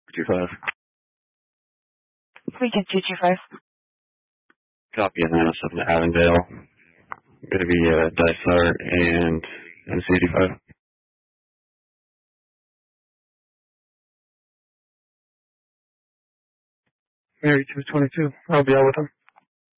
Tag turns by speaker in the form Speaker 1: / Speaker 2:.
Speaker 1: 225.
Speaker 2: Lincoln 225.
Speaker 1: Copy, 907 to Avondale. Going to be Dysart and NC85.
Speaker 3: Mary 222. I'll be out with him.